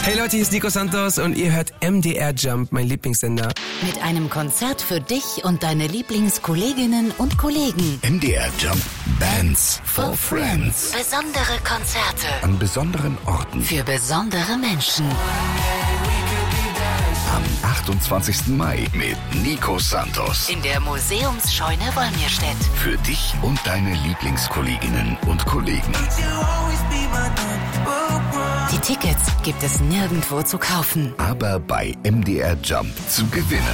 Hey Leute, hier ist Nico Santos und ihr hört MDR Jump, mein Lieblingssender. Mit einem Konzert für dich und deine Lieblingskolleginnen und Kollegen. MDR Jump Bands for Friends. Besondere Konzerte. An besonderen Orten. Für besondere Menschen. Am 28. Mai mit Nico Santos. In der Museumsscheune Wolmirstedt. Für dich und deine Lieblingskolleginnen und Kollegen. Die Tickets gibt es nirgendwo zu kaufen. Aber bei MDR Jump zu gewinnen.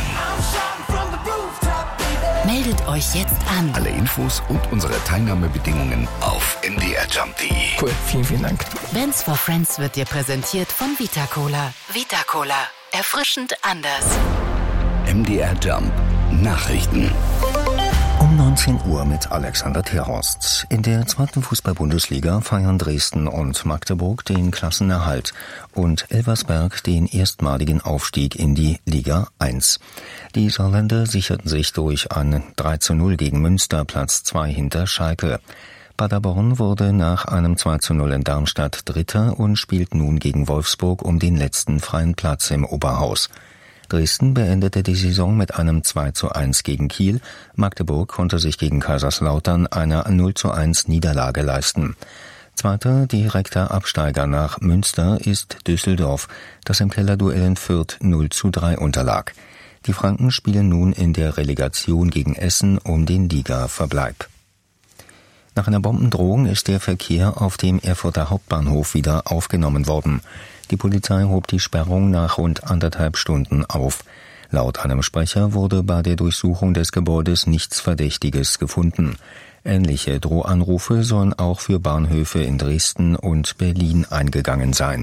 Meldet euch jetzt an. Alle Infos und unsere Teilnahmebedingungen auf mdrjump.de. Cool, vielen, vielen Dank. Bands for Friends wird dir präsentiert von Vita Cola. Vita Cola. Erfrischend anders. MDR Jump Nachrichten. Um 19 Uhr mit Alexander Terhorst. In der 2. Fußball-Bundesliga feiern Dresden und Magdeburg den Klassenerhalt und Elversberg den erstmaligen Aufstieg in die Liga 1. Die Saarländer sicherten sich durch ein 3:0 gegen Münster Platz 2 hinter Schalke. Paderborn wurde nach einem 2:0 in Darmstadt Dritter und spielt nun gegen Wolfsburg um den letzten freien Platz im Oberhaus. Dresden beendete die Saison mit einem 2:1 gegen Kiel. Magdeburg konnte sich gegen Kaiserslautern eine 0:1 Niederlage leisten. Zweiter direkter Absteiger nach Münster ist Düsseldorf, das im Kellerduell in Fürth 0:3 unterlag. Die Franken spielen nun in der Relegation gegen Essen um den Ligaverbleib. Nach einer Bombendrohung ist der Verkehr auf dem Erfurter Hauptbahnhof wieder aufgenommen worden. Die Polizei hob die Sperrung nach rund 1,5 Stunden auf. Laut einem Sprecher wurde bei der Durchsuchung des Gebäudes nichts Verdächtiges gefunden. Ähnliche Drohanrufe sollen auch für Bahnhöfe in Dresden und Berlin eingegangen sein.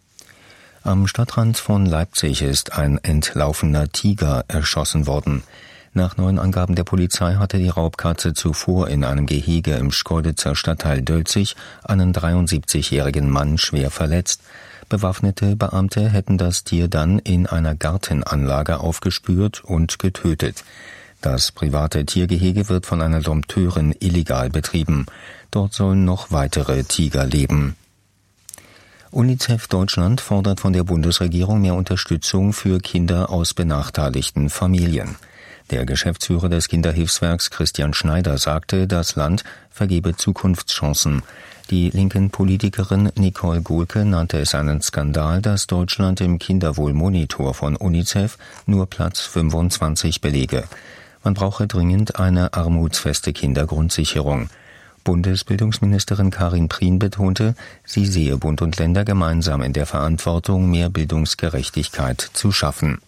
Am Stadtrand von Leipzig ist ein entlaufener Tiger erschossen worden. Nach neuen Angaben der Polizei hatte die Raubkatze zuvor in einem Gehege im Schkeuditzer Stadtteil Dölzig einen 73-jährigen Mann schwer verletzt. Bewaffnete Beamte hätten das Tier dann in einer Gartenanlage aufgespürt und getötet. Das private Tiergehege wird von einer Dompteurin illegal betrieben. Dort sollen noch weitere Tiger leben. UNICEF Deutschland fordert von der Bundesregierung mehr Unterstützung für Kinder aus benachteiligten Familien. Der Geschäftsführer des Kinderhilfswerks Christian Schneider sagte, das Land vergebe Zukunftschancen. Die linken Politikerin Nicole Gohlke nannte es einen Skandal, dass Deutschland im Kinderwohlmonitor von UNICEF nur Platz 25 belege. Man brauche dringend eine armutsfeste Kindergrundsicherung. Bundesbildungsministerin Karin Prien betonte, sie sehe Bund und Länder gemeinsam in der Verantwortung, mehr Bildungsgerechtigkeit zu schaffen.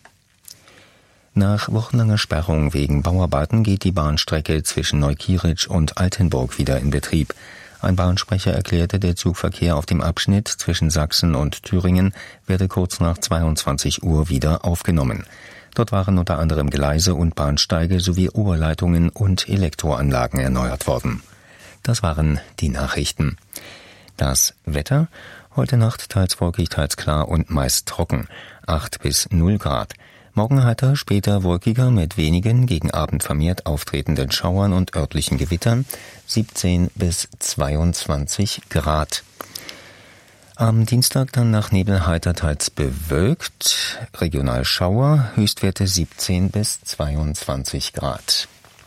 Nach wochenlanger Sperrung wegen Bauarbeiten geht die Bahnstrecke zwischen Neukirch und Altenburg wieder in Betrieb. Ein Bahnsprecher erklärte, der Zugverkehr auf dem Abschnitt zwischen Sachsen und Thüringen werde kurz nach 22 Uhr wieder aufgenommen. Dort waren unter anderem Gleise und Bahnsteige sowie Oberleitungen und Elektroanlagen erneuert worden. Das waren die Nachrichten. Das Wetter: heute Nacht teils wolkig, teils klar und meist trocken. 8 bis 0 Grad. Morgen heiter, später wolkiger mit wenigen, gegen Abend vermehrt auftretenden Schauern und örtlichen Gewittern, 17 bis 22 Grad. Am Dienstag dann nach Nebel heiter, teils bewölkt, regional Schauer, Höchstwerte 17 bis 22 Grad.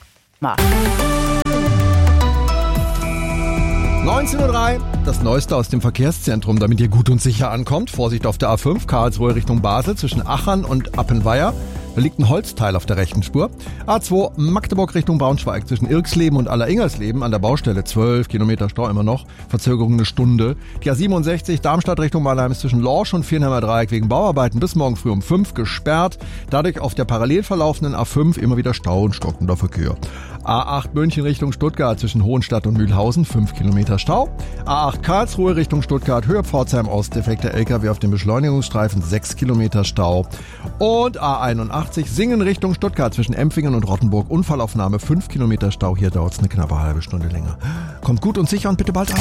19:03 Uhr, das Neueste aus dem Verkehrszentrum, damit ihr gut und sicher ankommt. Vorsicht auf der A5, Karlsruhe Richtung Basel, zwischen Achern und Appenweier. Da liegt ein Holzteil auf der rechten Spur. A2 Magdeburg Richtung Braunschweig, zwischen Irksleben und Alleringolsleben an der Baustelle. 12 Kilometer Stau immer noch, Verzögerung eine Stunde. Die A67 Darmstadt Richtung Mannheim ist zwischen Lorsch und Viernheimer Dreieck wegen Bauarbeiten bis morgen früh um 5 gesperrt. Dadurch auf der parallel verlaufenden A5 immer wieder Stau und stockender Verkehr. A8 München Richtung Stuttgart zwischen Hohenstadt und Mühlhausen, 5 Kilometer Stau. A8 Karlsruhe Richtung Stuttgart, Höhe Pforzheim aus, defekter LKW auf dem Beschleunigungsstreifen, 6 Kilometer Stau. Und A81 Singen Richtung Stuttgart zwischen Empfingen und Rottenburg, Unfallaufnahme, 5 Kilometer Stau. Hier dauert es eine knappe halbe Stunde länger. Kommt gut und sicher und bitte bald an.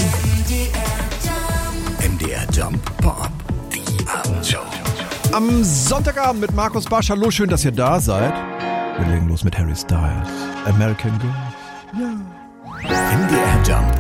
MDR Jump Pop, die Abendshow. Am Sonntagabend mit Markus Barsch. Hallo, schön, dass ihr da seid. Wir legen los mit Harry Styles. American Girl. MDR Jump